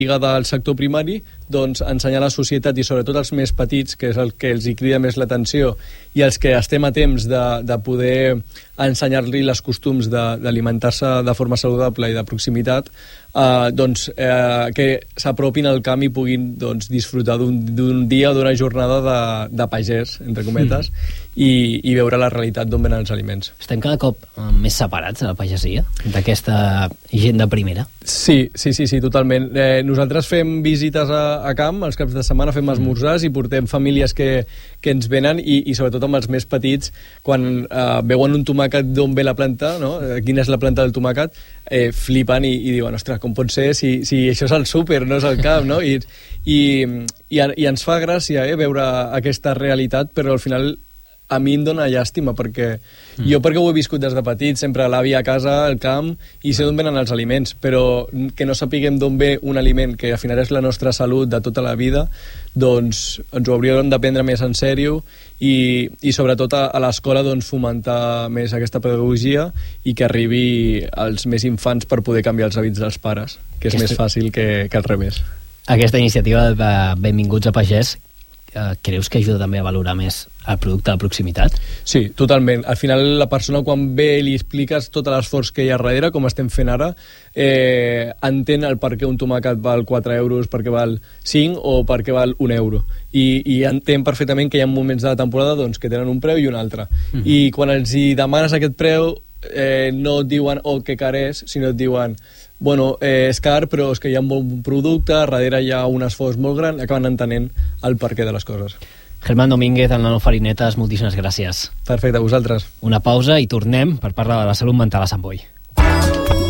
del sector primari, doncs ensenyar a la societat i sobretot als més petits, que és el que els hi crida més l'atenció, i els que estem a temps de poder ensenyar-li les costums d'alimentar-se de forma saludable i de proximitat, que s'apropin al camp i puguin disfrutar d'un dia o d'una jornada de pagès, entre cometes, i veure la realitat d'on venen els aliments. Estem cada cop més separats de la pagesia, d'aquesta gent de primera? Sí, totalment. Nosaltres fem visites a camp, els caps de setmana fem esmorzars i portem famílies que ens venen i sobretot amb els més petits, quan veuen un tomàquet d'on ve la planta, no? Quina és la planta del tomàquet, flipen i diuen, ostres, com pot ser si això és el súper, no és el camp, no? I ens fa gràcia veure aquesta realitat, però al final a mi em dóna llàstima, perquè perquè ho he viscut des de petit, sempre l'àvia a casa, al camp, i sé d'on venen els aliments, però que no sapiguem d'on ve un aliment que al final és la nostra salut de tota la vida, doncs ens ho hauríem de prendre més en sèrio i sobretot a l'escola fomentar més aquesta pedagogia i que arribi als més infants per poder canviar els hàbits dels pares, que és més fàcil que al revés. Aquesta iniciativa de Benvinguts a Pagès, creus que ajuda també a valorar més el producte de proximitat? Sí, totalment. Al final la persona quan ve i li expliques tot l'esforç que hi ha darrere, com estem fent ara, entén el per què un tomàquet val 4 euros, per què val 5 o per què val 1 euro. I entén perfectament que hi ha moments de la temporada que tenen un preu i un altre. I quan els hi demanes aquest preu no et diuen que car és, sinó et diuen és car, però és que hi ha un bon producte, darrere hi ha un esforç molt gran, acaben entenent el perquè de les coses. Germán Domínguez, el Nano Farinetes, moltíssimes gràcies. Perfecte, a vosaltres. Una pausa i tornem per parlar de la salut mental a Sant Boi.